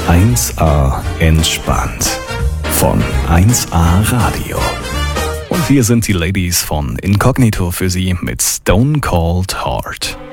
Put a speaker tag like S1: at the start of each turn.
S1: 1A entspannt von 1A Radio. Und wir sind die Ladies von Incognito für Sie mit Stone Cold Heart.